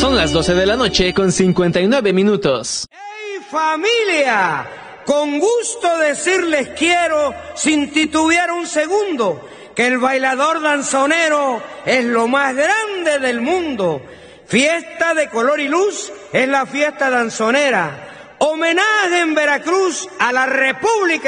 Son las 12 de la noche con 59 minutos. ¡Hey, familia! Con gusto decirles quiero, sin titubear un segundo, que el bailador danzonero es lo más grande del mundo. Fiesta de color y luz es la fiesta danzonera. Homenaje en Veracruz a la República